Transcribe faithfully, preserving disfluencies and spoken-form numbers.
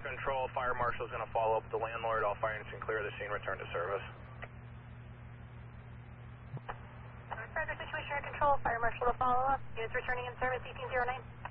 Control, Fire Marshal is going to follow up with the landlord. All fire units can clear the scene, return to service. Further situation control, Fire Marshal to follow up. Units returning in service, eighteen oh nine.